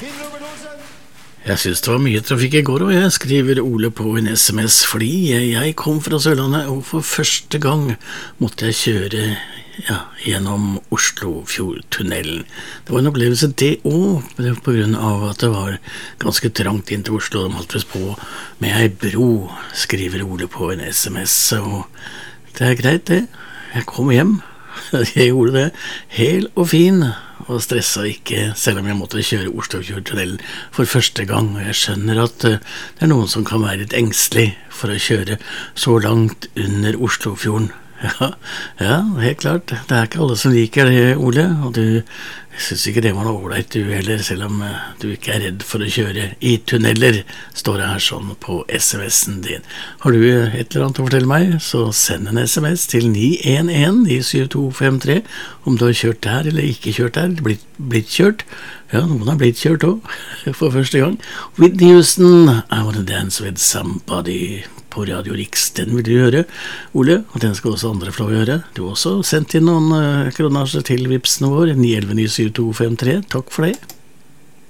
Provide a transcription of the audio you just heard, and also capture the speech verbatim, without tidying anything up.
Jeg synes det var mye trafikk i går, og jeg skriver Ole på en sms, fordi jeg kom fra Sørlandet, og for første gang måtte jeg kjøre ja, gjennom Oslofjordtunnelen. Det var en opplevelse det også, på grunn av at det var ganske trangt inn til Oslo. De holdt oss på med ei bro, skriver Ole på en sms, og det er greit det. Jeg kom hjem, jeg gjorde det, hel og fin, og stressa ikke, selv om jeg måtte kjøre Oslofjordtunnelen for første gang. Og jeg skjønner at det er noen som kan være litt engstelig for å kjøre så langt under Oslofjorden. Ja, ja, helt klart. Det er ikke alle som liker det, Ole, og du jeg synes ikke det var noe ålreit du heller, selv om du ikke er redd for å kjøre i tunneler, står det her sånn på sms'en din. Har du et eller annet å fortelle meg, så send en sms til ni en en ni syv to fem tre om du har kjørt der eller ikke kjørt der, eller blitt, blitt kjørt. Ja, noen har blitt kjørt også, for første gang. Whitney Houston, I Wanna Dance With Somebody på Radio Riks, den vil du høre, Ole, og den skal også andre få lov å høre. Du har også sendt inn noen uh, kronasjer til vipsen vår, ni elleve ni syv to fem tre, takk for det.